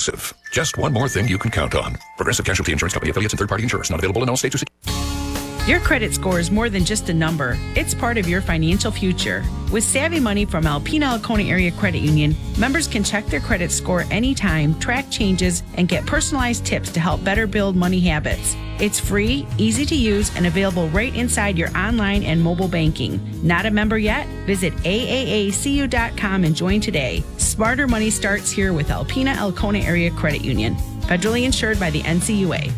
Progressive. Just one more thing you can count on. Progressive Casualty Insurance Company, affiliates, and third-party insurers. Not available in all states or cities. Your credit score is more than just a number. It's part of your financial future. With Savvy Money from Alpena Alcona Area Credit Union, members can check their credit score anytime, track changes, and get personalized tips to help better build money habits. It's free, easy to use, and available right inside your online and mobile banking. Not a member yet? Visit aaacu.com and join today. Smarter money starts here with Alpena Alcona Area Credit Union. Federally insured by the NCUA.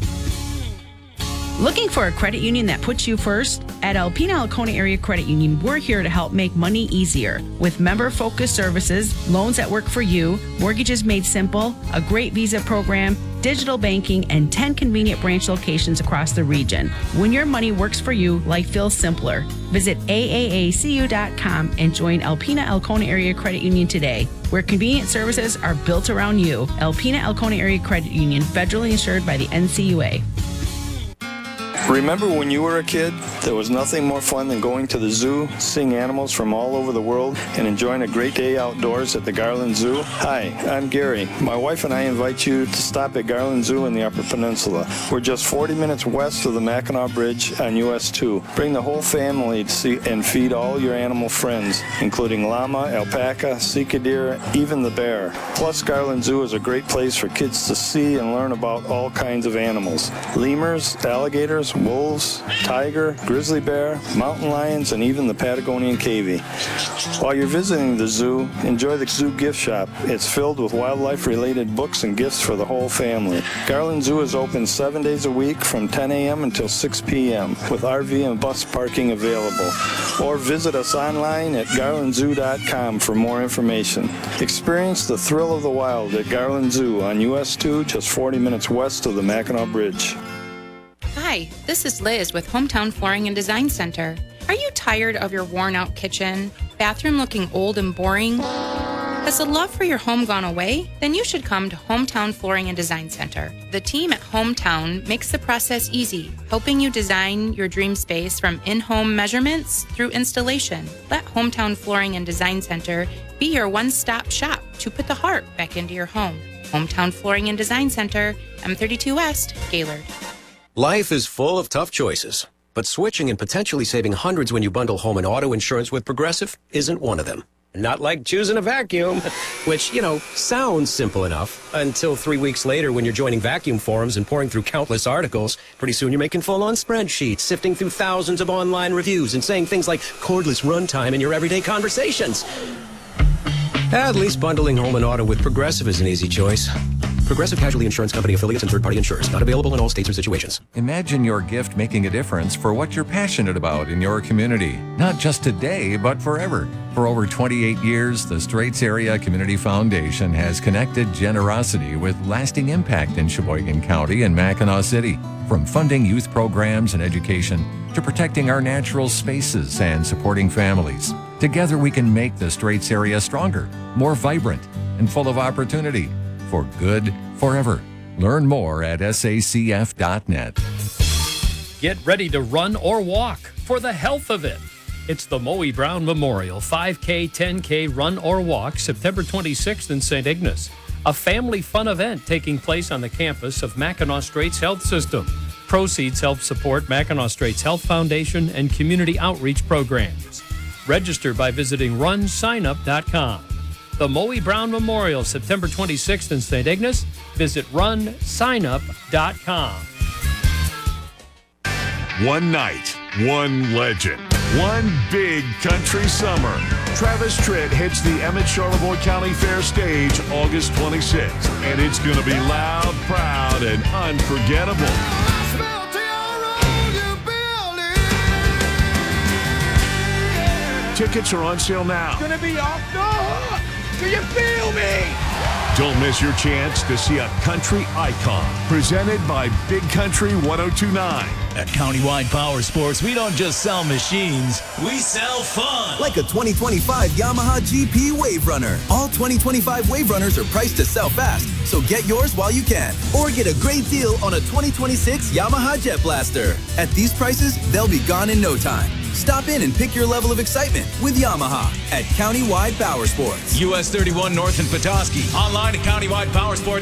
Looking for a credit union that puts you first? At Alpena Alcona Area Credit Union, we're here to help make money easier. With member-focused services, loans that work for you, mortgages made simple, a great visa program, digital banking, and 10 convenient branch locations across the region. When your money works for you, life feels simpler. Visit aaacu.com and join Alpena Alcona Area Credit Union today, where convenient services are built around you. Alpena Alcona Area Credit Union, federally insured by the NCUA. Remember when you were a kid? There was nothing more fun than going to the zoo, seeing animals from all over the world, and enjoying a great day outdoors at the Garland Zoo. Hi, I'm Gary. My wife and I invite you to stop at Garland Zoo in the Upper Peninsula. We're just 40 minutes west of the Mackinac Bridge on US 2. Bring the whole family to see and feed all your animal friends, including llama, alpaca, sika deer, even the bear. Plus, Garland Zoo is a great place for kids to see and learn about all kinds of animals. Lemurs, alligators, wolves, tiger, grizzly bear, mountain lions, and even the Patagonian cavy. While you're visiting the zoo, enjoy the zoo gift shop. It's filled with wildlife-related books and gifts for the whole family. Garland Zoo is open 7 days a week from 10 a.m. until 6 p.m. with RV and bus parking available. Or visit us online at garlandzoo.com for more information. Experience the thrill of the wild at Garland Zoo on US 2, just 40 minutes west of the Mackinac Bridge. Hi, this is Liz with Hometown Flooring and Design Center. Are you tired of your worn-out kitchen, bathroom looking old and boring? Has the love for your home gone away? Then you should come to Hometown Flooring and Design Center. The team at Hometown makes the process easy, helping you design your dream space from in-home measurements through installation. Let Hometown Flooring and Design Center be your one-stop shop to put the heart back into your home. Hometown Flooring and Design Center, M32 West, Gaylord. Life is full of tough choices, but switching and potentially saving hundreds when you bundle home and auto insurance with Progressive isn't one of them. Not like choosing a vacuum, which, sounds simple enough until 3 weeks later when you're joining vacuum forums and pouring through countless articles. Pretty soon you're making full-on spreadsheets, sifting through thousands of online reviews and saying things like cordless runtime in your everyday conversations. At least bundling home and auto with Progressive is an easy choice. Progressive Casualty Insurance Company, affiliates, and third-party insurers. Not available in all states or situations. Imagine your gift making a difference for what you're passionate about in your community. Not just today, but forever. For over 28 years, the Straits Area Community Foundation has connected generosity with lasting impact in Sheboygan County and Mackinac City. From funding youth programs and education to protecting our natural spaces and supporting families. Together we can make the Straits area stronger, more vibrant, and full of opportunity. For good, forever. Learn more at sacf.net. Get ready to run or walk for the health of it. It's the Moe Brown Memorial 5K, 10K Run or Walk, September 26th in St. Ignace. A family fun event taking place on the campus of Mackinac Straits Health System. Proceeds help support Mackinac Straits Health Foundation and community outreach programs. Register by visiting runsignup.com. The Moe Brown Memorial, September 26th in St. Ignace. Visit runsignup.com. One night, one legend, one big country summer. Travis Tritt hits the Emmett Charlevoix County Fair stage August 26th, and it's going to be loud, proud, and unforgettable. Tickets are on sale now. It's gonna be off the hook. Do you feel me? Don't miss your chance to see a country icon. Presented by Big Country 1029. At Countywide Power Sports, we don't just sell machines, we sell fun. Like a 2025 Yamaha GP Wave Runner. All 2025 Wave Runners are priced to sell fast, so get yours while you can. Or get a great deal on a 2026 Yamaha Jet Blaster. At these prices, they'll be gone in no time. Stop in and pick your level of excitement with Yamaha at Countywide Power Sports. US 31 North in Petoskey. Online at countywide powersports.